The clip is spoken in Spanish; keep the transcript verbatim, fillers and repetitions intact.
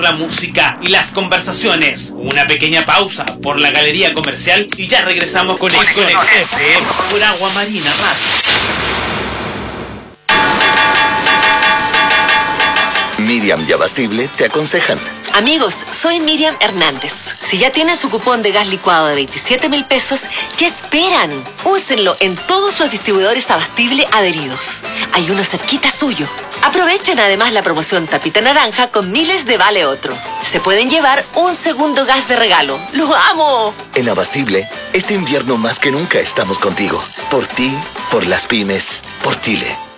La música y las conversaciones. Una pequeña pausa por la galería comercial y ya regresamos con Conexión F M por Agua Marina Radio. Miriam y Abastible te aconsejan. Amigos, soy Miriam Hernández. Si ya tienen su cupón de gas licuado de veintisiete mil pesos, ¿qué esperan? Úsenlo en todos los distribuidores Abastible adheridos. Hay uno cerquita suyo. Aprovechen además la promoción Tapita Naranja con miles de Vale Otro. Se pueden llevar un segundo gas de regalo. ¡Lo amo! En Abastible, este invierno más que nunca estamos contigo. Por ti, por las pymes, por Chile.